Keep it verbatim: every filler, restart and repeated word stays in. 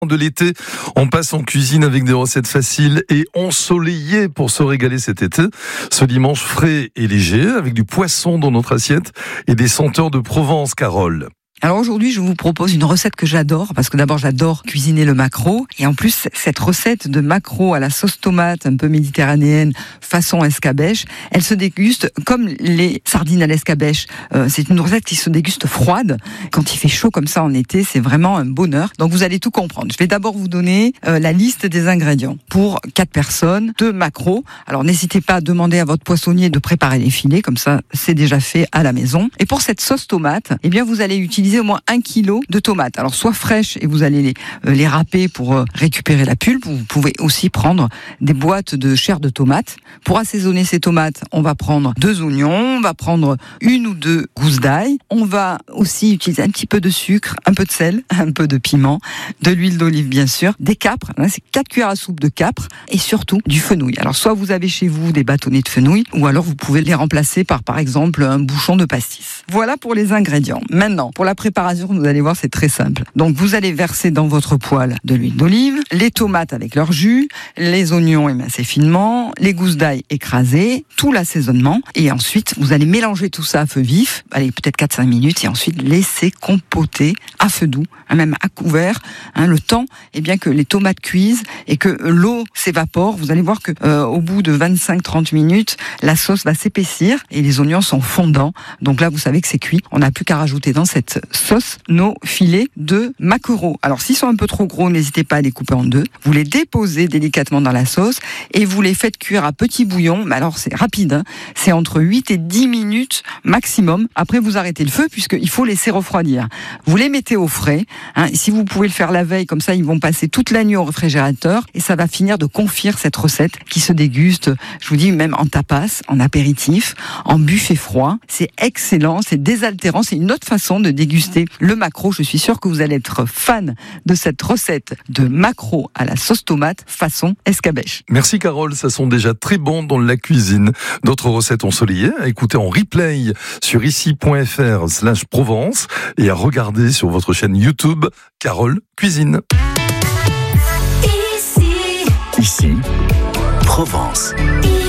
De l'été, on passe en cuisine avec des recettes faciles et ensoleillées pour se régaler cet été. Ce dimanche frais et léger, avec du poisson dans notre assiette et des senteurs de Provence, Carole. Alors aujourd'hui, je vous propose une recette que j'adore, parce que d'abord j'adore cuisiner le maquereau, et en plus cette recette de maquereau à la sauce tomate un peu méditerranéenne façon escabèche, elle se déguste comme les sardines à l'escabèche. Euh, c'est une recette qui se déguste froide. Quand il fait chaud comme ça en été, c'est vraiment un bonheur. Donc vous allez tout comprendre. Je vais d'abord vous donner euh, la liste des ingrédients pour quatre personnes, deux maquereaux. Alors n'hésitez pas à demander à votre poissonnier de préparer les filets, comme ça c'est déjà fait à la maison. Et pour cette sauce tomate, eh bien vous allez utiliser au moins un kilo de tomates. Alors soit fraîches et vous allez les, euh, les râper pour euh, récupérer la pulpe. Vous pouvez aussi prendre des boîtes de chair de tomate. Pour assaisonner ces tomates, on va prendre deux oignons, on va prendre une ou deux gousses d'ail. On va aussi utiliser un petit peu de sucre, un peu de sel, un peu de piment, de l'huile d'olive bien sûr, des capres, hein, c'est quatre cuillères à soupe de capres et surtout du fenouil. Alors soit vous avez chez vous des bâtonnets de fenouil ou alors vous pouvez les remplacer par par exemple un bouchon de pastis. Voilà pour les ingrédients. Maintenant, pour la préparation, vous allez voir, c'est très simple. Donc vous allez verser dans votre poêle de l'huile d'olive, les tomates avec leur jus, les oignons émincés finement, les gousses d'ail écrasées, tout l'assaisonnement, et ensuite vous allez mélanger tout ça à feu vif, allez peut-être quatre à cinq minutes, et ensuite laisser compoter à feu doux, hein, même à couvert, hein, le temps eh bien, que les tomates cuisent et que l'eau s'évapore. Vous allez voir que euh, au bout de vingt-cinq à trente minutes, la sauce va s'épaissir et les oignons sont fondants. Donc là, vous savez que c'est cuit. On n'a plus qu'à rajouter dans cette sauce nos filets de maquereau. Alors s'ils sont un peu trop gros, n'hésitez pas à les couper en deux. Vous les déposez délicatement dans la sauce et vous les faites cuire à petit bouillon. Mais alors c'est rapide, hein. C'est entre huit et dix minutes maximum. Après vous arrêtez le feu puisqu'il faut laisser refroidir. Vous les mettez au frais. Hein. Si vous pouvez le faire la veille, comme ça ils vont passer toute la nuit au réfrigérateur et ça va finir de confire cette recette qui se déguste, je vous dis même en tapas, en apéritif, en buffet froid. C'est excellent, c'est désaltérant, c'est une autre façon de déguster le maquereau. Je suis sûre que vous allez être fan de cette recette de maquereau à la sauce tomate façon escabèche. Merci Carole, ça sent déjà très bon dans la cuisine. D'autres recettes ensoleillées à écouter en replay sur ici.fr slash Provence et à regarder sur votre chaîne YouTube Carole Cuisine. Ici, ici, Provence.